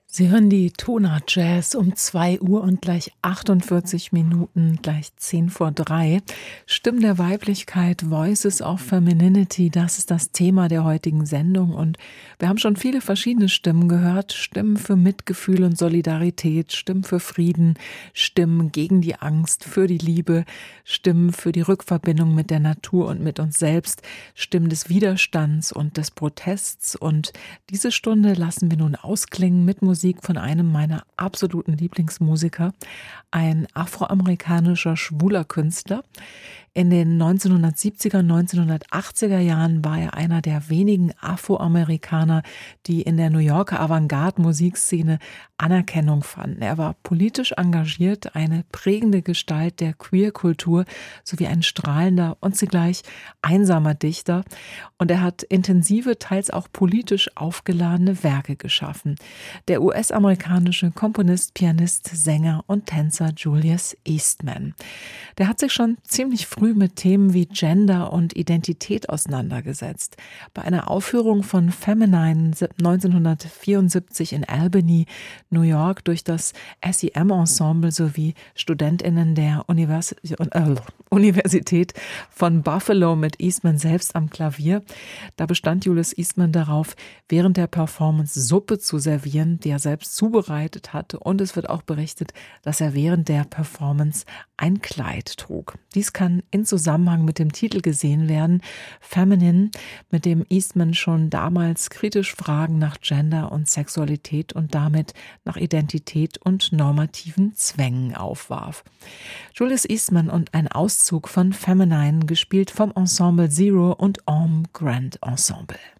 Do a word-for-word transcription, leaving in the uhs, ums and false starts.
Sie hören die Tona Jazz um zwei Uhr und gleich achtundvierzig Minuten, gleich zehn vor drei. Stimmen der Weiblichkeit, Voices of Femininity, das ist das Thema der heutigen Sendung. Und wir haben schon viele verschiedene Stimmen gehört. Stimmen für Mitgefühl und Solidarität, Stimmen für Frieden, Stimmen gegen die Angst, für die Liebe, Stimmen für die Rückverbindung mit der Natur und mit uns selbst, Stimmen des Widerstands und des Protests. Und diese Stunde lassen wir nun ausklingen mit Musik von einem meiner absoluten Lieblingsmusiker, ein afroamerikanischer schwuler Künstler. In den neunzehnhundertsiebziger, neunzehnhundertachtziger Jahren war er einer der wenigen Afroamerikaner, die in der New Yorker Avantgarde-Musikszene Anerkennung fanden. Er war politisch engagiert, eine prägende Gestalt der Queer-Kultur sowie ein strahlender und zugleich einsamer Dichter. Und er hat intensive, teils auch politisch aufgeladene Werke geschaffen. Der U S-amerikanische Komponist, Pianist, Sänger und Tänzer Julius Eastman. Der hat sich schon ziemlich früh mit Themen wie Gender und Identität auseinandergesetzt. Bei einer Aufführung von Feminine neunzehnhundertvierundsiebzig in Albany, New York, durch das S E M-Ensemble sowie StudentInnen der Univers- äh, Universität von Buffalo mit Eastman selbst am Klavier. Da bestand Julius Eastman darauf, während der Performance Suppe zu servieren, die er selbst zubereitet hatte. Und es wird auch berichtet, dass er während der Performance ein Kleid trug. Dies kann in Zusammenhang mit dem Titel gesehen werden, Feminine, mit dem Eastman schon damals kritisch Fragen nach Gender und Sexualität und damit nach Identität und normativen Zwängen aufwarf. Julius Eastman und ein Auszug von Feminine, gespielt vom Ensemble Zero und Homme Grand Ensemble.